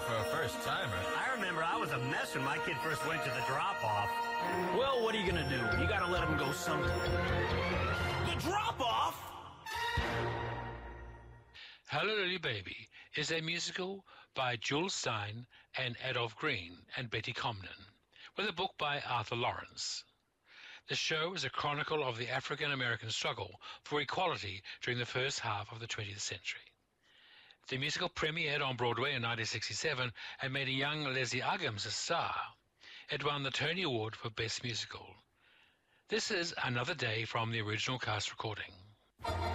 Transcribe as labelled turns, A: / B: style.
A: for a first-timer.
B: I remember I was a mess when my kid first went to the drop-off.
C: Well, what are you gonna do? You gotta let him go somewhere.
B: The drop-off?
D: Hello, Lily Baby is a musical by Jules Stein and Adolph Green and Betty Comden, with a book by Arthur Lawrence. The show is a chronicle of the African-American struggle for equality during the first half of the 20th century. The musical premiered on Broadway in 1967 and made a young Leslie Uggams a star. It won the Tony Award for Best Musical. This is Another Day from the original cast recording.